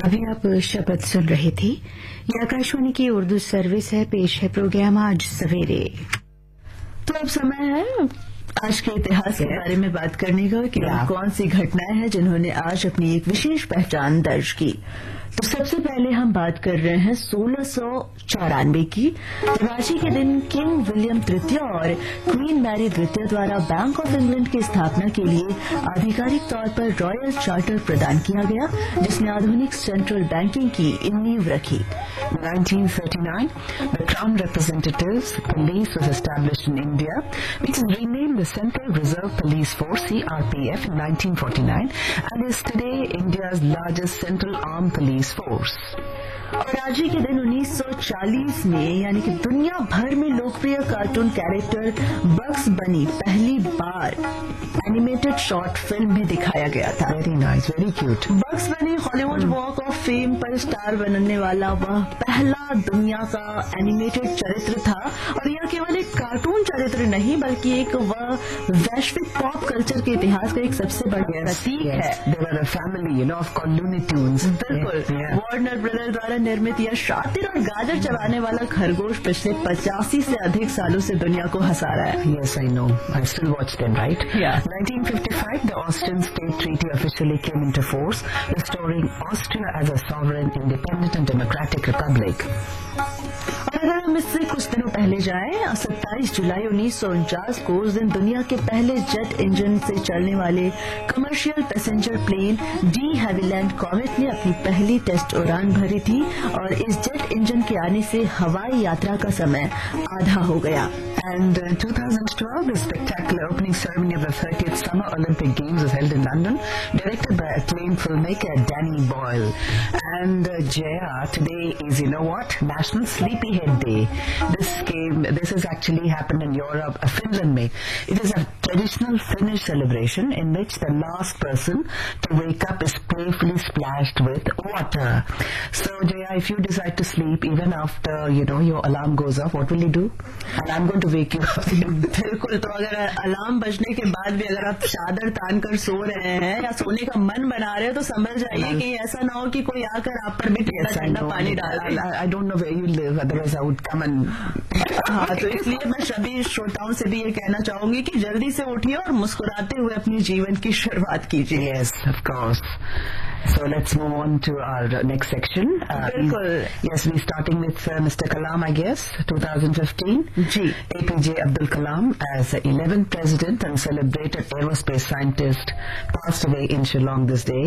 अभी आप शपथ सुन रहे थे। ये आकाशवाणी की उर्दू सर्विस है। पेश है प्रोग्राम आज सवेरे। तो अब समय है आज के इतिहास के बारे में बात करने का कि कौन सी घटनाएं हैं जिन्होंने आज अपनी एक विशेष पहचान दर्ज की। तो सबसे पहले हम बात कर रहे हैं 1694 की। आज ही के दिन किंग विलियम तृतीय और क्वीन मैरी द्वितीय द्वारा बैंक ऑफ इंग्लैंड की स्थापना के लिए आधिकारिक तौर पर रॉयल चार्टर प्रदान किया गया, जिसने आधुनिक सेंट्रल बैंकिंग की नींव रखी। 1939, the Crown Representatives Police was established in India, which is renamed the Central Reserve Police Force (CRPF) in 1949 and is today India's largest central armed police force. और आज ही के दिन 1940 में यानी कि दुनिया भर में लोकप्रिय कार्टून कैरेक्टर बग्स बनी पहली बार एनिमेटेड शॉर्ट फिल्म में दिखाया गया था। Very nice, very cute. Bugs बनी हॉलीवुड वॉक ऑफ फेम पर स्टार बनने वाला वह पहला दुनिया का एनिमेटेड चरित्र था, और यह केवल एक कार्टून चरित्र नहीं बल्कि एक वह वैश्विक पॉप कल्चर के इतिहास का एक सबसे बड़ा प्रतीक है। They were a family, of Looney Tunes. बिल्कुल। वार्नर ब्रदर द्वारा निर्मित यह शातिर और गाजर चबाने वाला खरगोश पिछले 85 से अधिक सालों से दुनिया को हंसा रहा है। Yes, I know. I still watch them, right? Yeah. 1955, the Austrian State Treaty officially came into force, restoring Austria as a sovereign, independent and democratic republic. और अगर हम इससे कुछ दिनों पहले जाएं, 27 जुलाई 1949 को उस दिन दुनिया के पहले जेट इंजन से चलने वाले commercial passenger plane de Havilland comet ने अपनी पहली टेस्ट उड़ान भरी थी, और इस जेट इंजन के आने से हवाई यात्रा का समय आधा हो गया। And in 2012, the spectacular opening ceremony of the 30th Summer Olympic Games was held in London, directed by acclaimed filmmaker Danny Boyle. And Jaya, today is, National Sleepyhead Day. This has actually happened in Europe, Finland में. It is a traditional Finnish celebration in which the last person to wake up is playfully splashed with water. So Jaya, if you decide to sleep even after, your alarm goes off, what will you do? And I'm going to wake you up. बिल्कुल। तो अगर alarm बजने के बाद भी अगर आप चादर तान कर सो रहे हैं या सोने का मन बना रहे हो तो समझ जाइए कि ऐसा ना हो कि कोई आकर आप पर भी ठंडा पानी डाल दे। I don't know where you live, otherwise I would come and हाँ, तो इसलिए मैं सभी श्रोताओं से भी ये कहना चाहूंगी कि जल्दी से उठिए और मुस्कुराते हुए अपने जीवन की शुरुआत कीजिए। Yes, of course. So let's move on to our next section. Yes, we're starting with Mr. Kalam, I guess, 2015. Ji. APJ Abdul Kalam, as the 11th president and celebrated aerospace scientist, passed away in Shillong this day.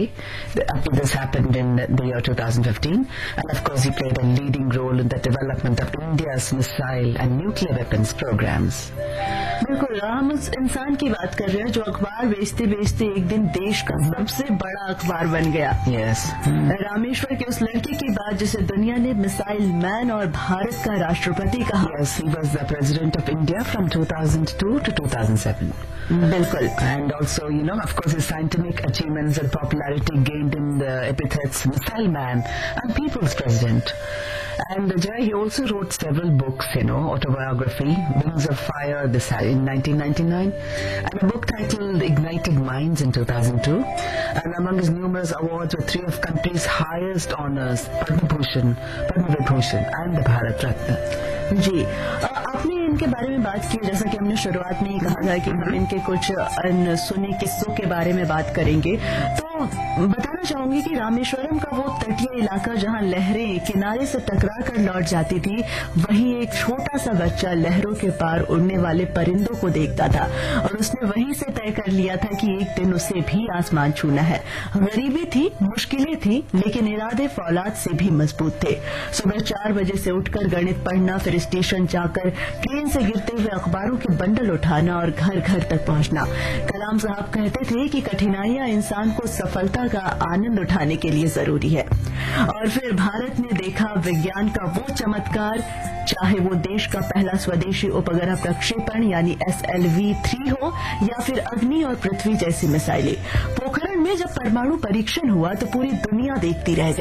This happened in the year 2015. And of course, he played a leading role in the development of India's missile and nuclear weapons programs. बिल्कुल। हम उस इंसान की बात कर रहे हैं जो अखबार बेचते बेचते एक दिन देश का सबसे बड़ा अखबार बन गया। Yes. रामेश्वर के उस लड़के की बात जिसे दुनिया ने मिसाइल मैन और भारत का राष्ट्रपति कहा। Yes, he was the president of India from 2002 to 2007. बिल्कुल। And also, of course, his scientific achievements and popularity gained him the epithets Missile Man and People's President. And Jay, he also wrote several books, autobiography, Wings of Fire in 1999, and a book titled Ignited Minds in 2002. And among his numerous awards were 3 of country's highest honors, Padma Bhushan, Padma Vibhushan, and the Bharat Ratna. जी, आपने इनके बारे में बात की, जैसा कि हमने शुरुआत में ही कहा था कि हम इनके कुछ अनसुने किस्सों के बारे में बात करेंगे। तो बताना चाहूंगी कि रामेश्वरम का वो तटीय इलाका जहां लहरें किनारे से टकरा कर लौट जाती थी, वहीं एक छोटा सा बच्चा लहरों के पार उड़ने वाले परिंदों को देखता था, और उसने वहीं से तय कर लिया था कि एक दिन उसे भी आसमान छूना है। गरीबी थी, मुश्किलें थी, लेकिन इरादे फौलाद से भी मजबूत थे। सुबह 4 बजे से उठकर गणित पढ़ना, फिर स्टेशन जाकर ट्रेन से गिरते हुए अखबारों के बंडल उठाना और घर घर तक पहुंचना। कलाम साहब कहते थे कि कठिनाइयां इंसान को सफलता का आनंद उठाने के लिए जरूरी है। और फिर भारत ने देखा विज्ञान का वो चमत्कार, चाहे वो देश का पहला स्वदेशी उपग्रह प्रक्षेपण यानी SLV-3 हो या फिर अग्नि और पृथ्वी जैसी मिसाइलें। पोखरण में जब परमाणु परीक्षण हुआ तो पूरी दुनिया देखती रह गई।